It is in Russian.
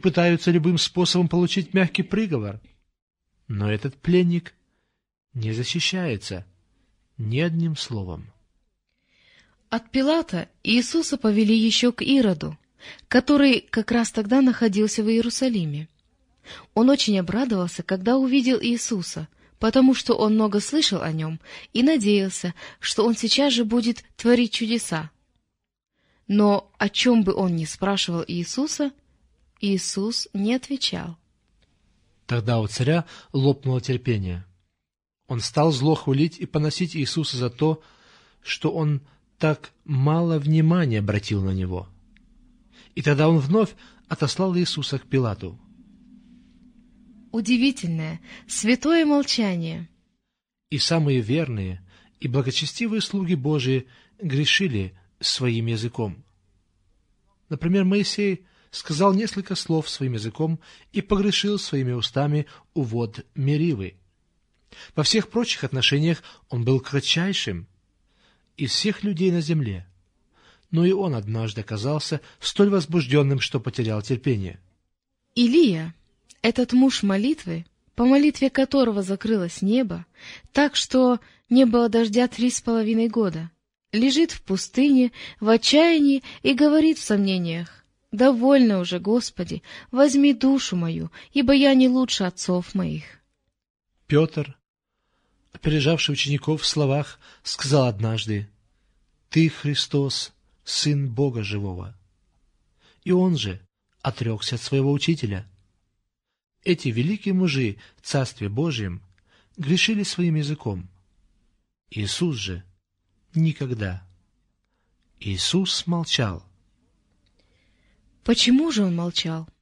пытаются любым способом получить мягкий приговор. Но этот пленник не защищается ни одним словом. От Пилата Иисуса повели еще к Ироду, который как раз тогда находился в Иерусалиме. Он очень обрадовался, когда увидел Иисуса, потому что он много слышал о нем и надеялся, что он сейчас же будет творить чудеса. Но о чем бы он ни спрашивал Иисуса, Иисус не отвечал. Тогда у царя лопнуло терпение. Он стал зло хвалить и поносить Иисуса за то, что он так мало внимания обратил на него. И тогда он вновь отослал Иисуса к Пилату. Удивительное, святое молчание. И самые верные и благочестивые слуги Божии грешили своим языком. Например, Моисей сказал несколько слов своим языком и погрешил своими устами у вод Меривы. Во всех прочих отношениях он был кратчайшим из всех людей на земле, но и он однажды оказался столь возбужденным, что потерял терпение. Илия, этот муж молитвы, по молитве которого закрылось небо, так что не было дождя 3,5 года, лежит в пустыне, в отчаянии и говорит в сомнениях: «Довольно уже, Господи, возьми душу мою, ибо я не лучше отцов моих». Петр, опережавший учеников в словах, сказал однажды: «Ты, Христос, Сын Бога Живого». И он же отрекся от своего учителя. Эти великие мужи в Царстве Божьем грешили своим языком. Иисус же никогда. Иисус молчал. Почему же он молчал?